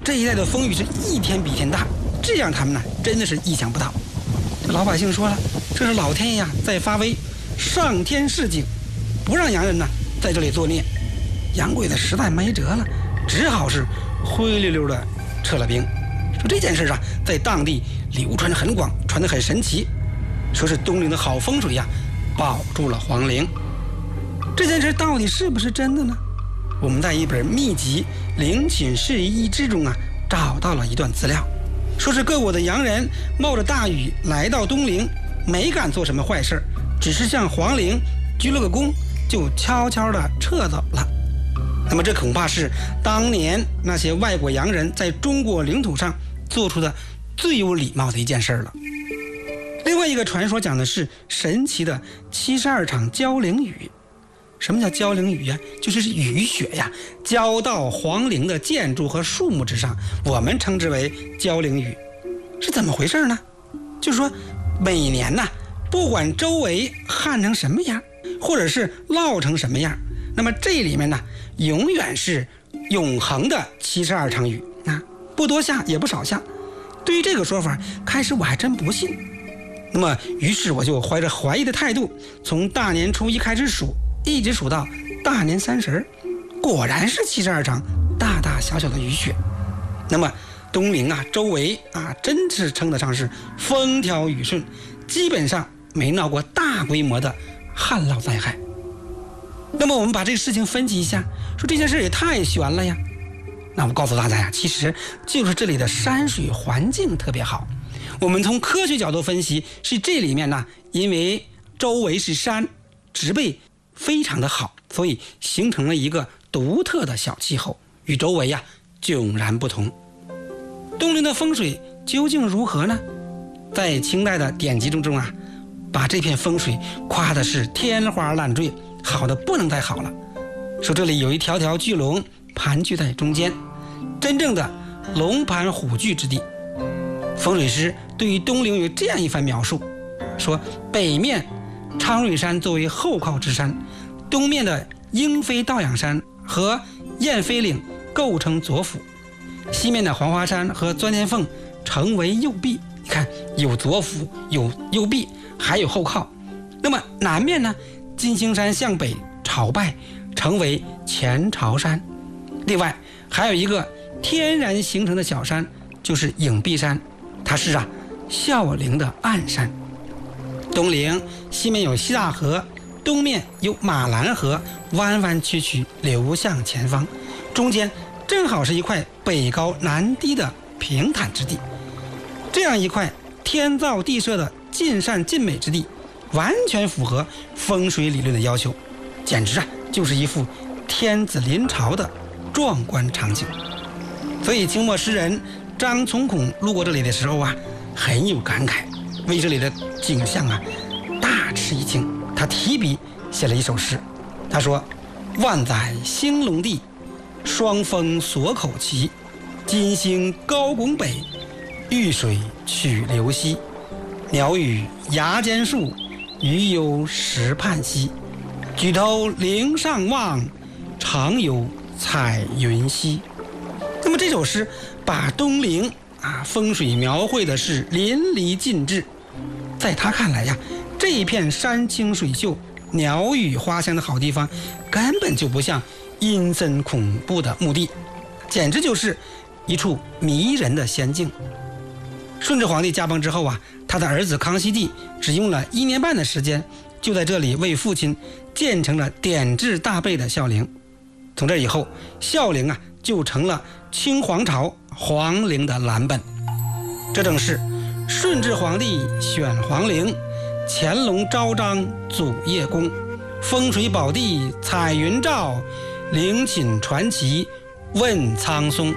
这一带的风雨是一天比一天大，这让他们呢真的是意想不到。这老百姓说了，这是老天爷在发威，上天示警，不让洋人呢在这里作孽。洋鬼子实在没辙了，只好是灰溜溜的撤了兵。说这件事在当地流传很广，传得很神奇，说是东陵的好风水保住了皇陵。这件事到底是不是真的呢？我们在一本秘籍《陵寝事异志》中找到了一段资料，说是各国的洋人冒着大雨来到东陵，没敢做什么坏事，只是向皇陵鞠了个躬，就悄悄地撤走了。那么这恐怕是当年那些外国洋人在中国领土上做出的最有礼貌的一件事了。另外一个传说讲的是神奇的72场浇陵雨。什么叫浇陵雨呀？就是雨雪浇到皇陵的建筑和树木之上，我们称之为浇陵雨。是怎么回事呢？就是说每年不管周围旱成什么样，或者是涝成什么样，那么这里面永远是永恒的72场雨，不多下也不少下。对于这个说法，开始我还真不信。那么于是我就怀着怀疑的态度，从大年初一开始数，一直数到大年30，果然是72场大大小小的雨雪。那么东陵周围真是称得上是风调雨顺，基本上没闹过大规模的旱涝灾害。那么我们把这个事情分析一下，说这件事也太悬了呀。那我告诉大家其实就是这里的山水环境特别好。我们从科学角度分析，是这里面因为周围是山，植被非常的好，所以形成了一个独特的小气候，与周围迥然不同。东陵的风水究竟如何呢？在清代的典籍中把这片风水夸的是天花乱坠，好的不能再好了。说这里有一条条巨龙盘踞在中间，真正的龙盘虎踞之地。风水师对于东陵有这样一番描述，说北面昌瑞山作为后靠之山，东面的鹰飞道仰山和燕飞岭构成左辅，西面的黄花山和钻天凤成为右壁。你看有左辅，有右壁，还有后靠。那么南面金星山向北朝拜，成为前朝山。另外还有一个天然形成的小山，就是影壁山，它是孝陵的暗山。东陵西面有西大河，东面有马兰河，弯弯曲曲流向前方，中间正好是一块北高南低的平坦之地。这样一块天造地设的尽善尽美之地，完全符合风水理论的要求，简直就是一幅天子临朝的壮观场景。所以清末诗人张从孔路过这里的时候很有感慨，为这里的景象大吃一惊。他提笔写了一首诗，他说：万载兴隆地，双峰锁口齐，金星高拱北，玉水曲流西，鸟语崖间树，鱼游石畔溪，举头陵上望，常有彩云溪。那么这首诗把东陵风水描绘的是淋漓尽致。在他看来这一片山清水秀、鸟语花香的好地方，根本就不像阴森恐怖的墓地，简直就是一处迷人的仙境。顺治皇帝驾崩之后他的儿子康熙帝只用了1年半的时间，就在这里为父亲建成了典制大备的孝陵。从这以后，孝陵就成了清皇朝皇陵的蓝本。这正是顺治皇帝选皇陵，乾隆昭彰祖业宫，风水宝地彩云照，陵寝传奇问苍松。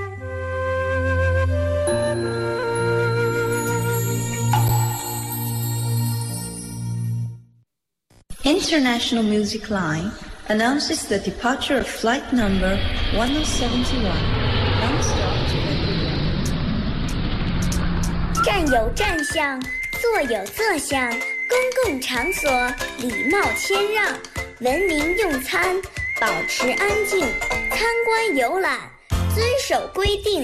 International Music Line announces the departure of flight number 1071, non-stop to India. 站有站相，坐有坐相，公共场所礼貌谦让，文明用餐，保持安静，参观游览，遵守规定。